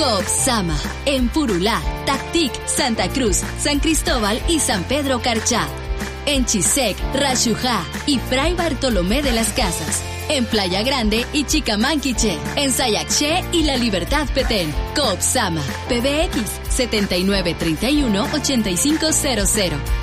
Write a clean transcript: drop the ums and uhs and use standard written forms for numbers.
Coopsama, en Purulá, Tactic, Santa Cruz, San Cristóbal y San Pedro Carchá. En Chisec, Rayujá y Fray Bartolomé de las Casas. En Playa Grande y Chicamanquiche. En Sayaché y La Libertad Petén. Coopsama, PBX 7931-8500.